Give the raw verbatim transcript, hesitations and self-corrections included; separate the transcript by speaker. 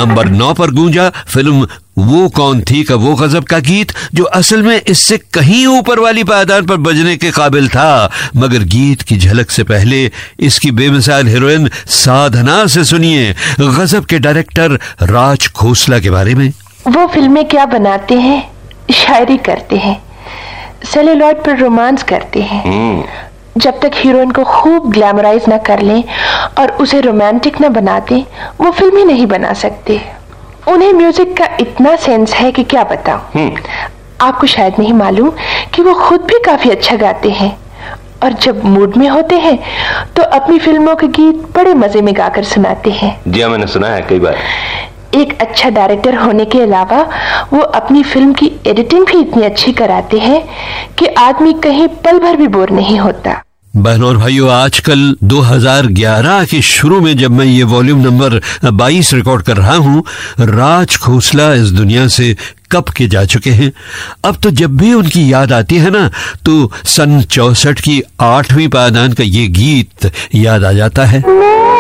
Speaker 1: Number नौ पर गूंजा film वो कौन थी का वो गजब का गीत, जो असल में इससे कहीं ऊपर वाली पायदान पर बजने के काबिल था, मगर गीत की झलक से पहले इसकी बेमिसाल हीरोइन साधना से सुनिए गजब के डायरेक्टर राज खोसला के बारे में।
Speaker 2: वो फिल्में क्या बनाते हैं, शायरी करते हैं, सेलुलॉइड पर रोमांस करते हैं। जब तक हीरोइन को खूब ग्लैमराइज ना कर लें और उसे रोमांटिक ना बना दें, वो फिल्म ही नहीं बना सकते। उन्हें म्यूजिक का इतना सेंस है कि क्या बताऊं। आपको शायद नहीं मालूम कि वो खुद भी काफी अच्छा गाते हैं, और जब मूड में होते हैं तो अपनी फिल्मों के गीत बड़े मजे में गाकर सुनाते हैं।
Speaker 3: जी हाँ, मैंने सुना है कई बार।
Speaker 2: एक अच्छा डायरेक्टर होने के अलावा वो अपनी फिल्म की एडिटिंग भी इतनी अच्छी कराते हैं कि आदमी कहीं पल भर भी बोर नहीं होता।
Speaker 1: बहनों और भाइयों, आजकल दो हज़ार ग्यारह के शुरू में जब मैं ये वॉल्यूम नंबर बाईस रिकॉर्ड कर रहा हूँ, राज खोसला इस दुनिया से कब के जा चुके हैं। अब तो जब भी उनकी याद आती है ना, तो सन चौसठ की आठवीं पायदान का ये गीत याद आ जाता है।